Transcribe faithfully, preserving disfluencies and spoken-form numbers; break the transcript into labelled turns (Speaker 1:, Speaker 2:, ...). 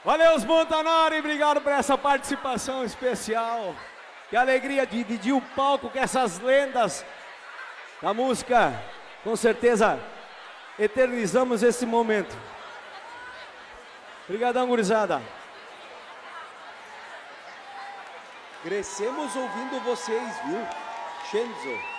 Speaker 1: Valeu, os Montanari, obrigado por essa participação especial. Que alegria de dividir o palco com essas lendas da música. Com certeza, eternizamos esse momento. Obrigadão, gurizada.
Speaker 2: Crescemos ouvindo vocês, viu? Shenzo.